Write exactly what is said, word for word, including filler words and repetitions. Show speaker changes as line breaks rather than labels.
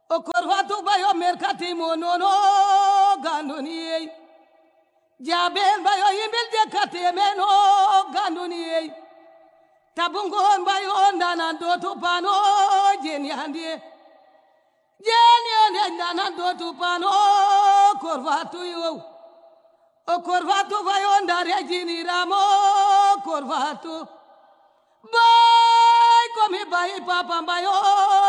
o korfatu bayo merkati monono ganduni jabel bayo yimbil je katemeno ganduni tabungon bayo ndana dotu pano jeni handie jeni ande ndana dotu pano korfatu yo o korfatu bayo ndare jini ramo korfatu bay komi bay papa bayo